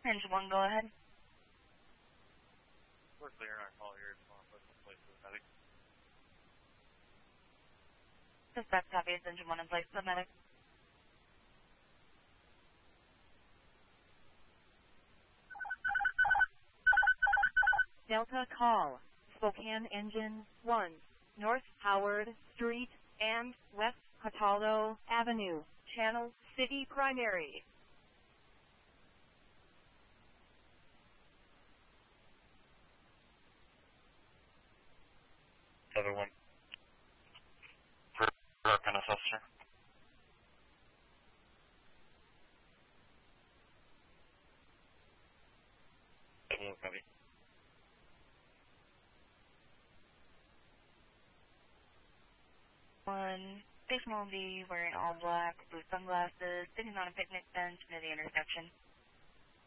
Engine 1, go ahead. We're clear on our call here. Just want to put some place for the medic. Dispatch copy, it's Engine 1 in place, the medic. Delta call. Spokane Engine 1. North Howard Street and West Cataldo Avenue. Channel City Primary. Everyone. For Arkansas, officer. Everyone, copy. One patient will be wearing all black, blue sunglasses, sitting on a picnic bench near the intersection.